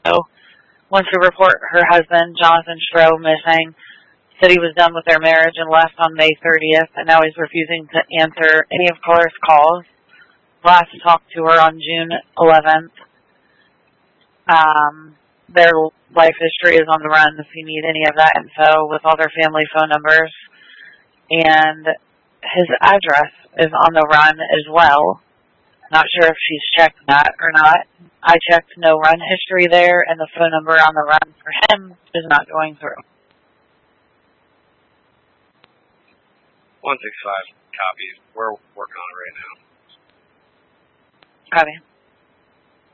wants to report her husband, Jonathan Stroh, missing. Said he was done with their marriage and left on May 30th, and now he's refusing to answer any of Claire's calls. Last talked to her on June 11th. Their life history is on the run if you need any of that info, with all their family phone numbers. And his address is on the run as well. Not sure if she's checked that or not. I checked no run history there, and the phone number on the run for him is not going through. 165, copy. We're working on it right now. Copy.